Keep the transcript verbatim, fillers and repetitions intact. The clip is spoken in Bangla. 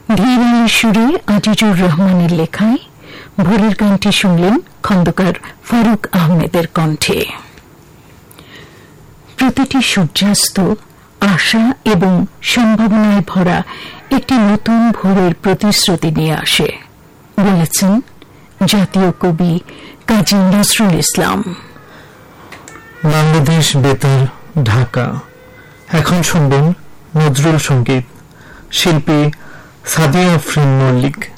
ধীরানি সুরে আজিজুর রহমানের লেখায় ভোরের গানটি শুনলেন খন্দকার ফারুক আহমেদের কণ্ঠে। প্রতিটি সূর্যাস্ত আশা এবং সম্ভাবনায় ভরা একটি নতুন ভোরের প্রতিশ্রুতি নিয়ে আসে, বলেছেন জাতীয় কবি কাজী নজরুল ইসলাম। বাংলাদেশ বেতার, ঢাকা। এখন শুনবেন নজরুল সঙ্গীত, শিল্পী সাদিয়া আফরিন মল্লিক।